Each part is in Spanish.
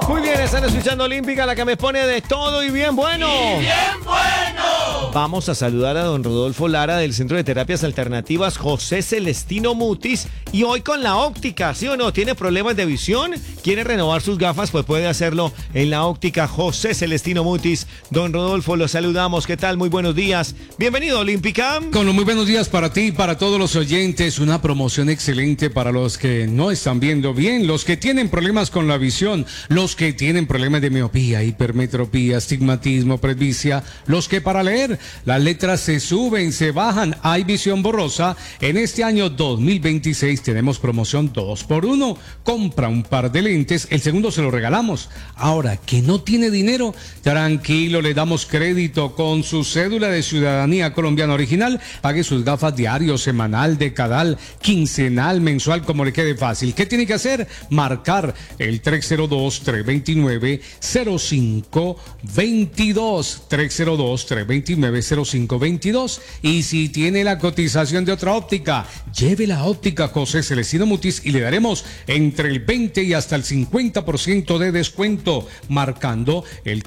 Muy bien, están escuchando Olímpica, la que me pone de todo y bien bueno. ¡Y bien bueno! Vamos a saludar a don Rodolfo Lara del Centro de Terapias Alternativas José Celestino Mutis. Y hoy con la óptica, ¿sí o no? ¿Tiene problemas de visión? ¿Quiere renovar sus gafas? Pues puede hacerlo en la óptica José Celestino Mutis. Don Rodolfo, lo saludamos. ¿Qué tal? Muy buenos días. Bienvenido a Olímpica. Con los muy buenos días para ti y para todos los oyentes. Una promoción excelente para los que no están viendo bien, los que tienen problemas con la visión, los que tienen problemas de miopía, hipermetropía, astigmatismo, presbicia, los que para leer las letras se suben, se bajan, hay visión borrosa. En este año 2026 tenemos promoción 2x1. Compra un par de lentes, el segundo se lo regalamos. Ahora, que no tiene dinero, tranquilo, le damos crédito con su cédula de ciudadanía colombiana original. Pague sus gafas diario, semanal, decadal, quincenal, mensual, como le quede fácil. ¿Qué tiene que hacer? Marcar el 302-329-0522. 302-329-0522. Y si tiene la cotización de otra óptica, lleve la óptica José Celestino Mutis y le daremos entre el 20 y hasta el 50% de descuento, marcando el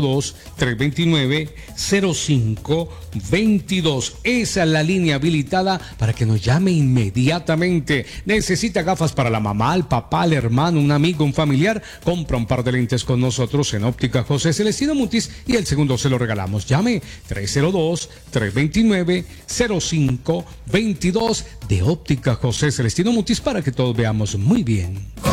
302-329-0522. Esa es la línea habilitada para que nos llame inmediatamente. Necesita gafas para la mamá, el papá, el hermano, un amigo, un familiar. Compra un par de lentes con nosotros en óptica José Celestino Mutis y el segundo se lo regalamos. Llame 302-329-0522 de óptica José Celestino Mutis para que todos veamos muy bien.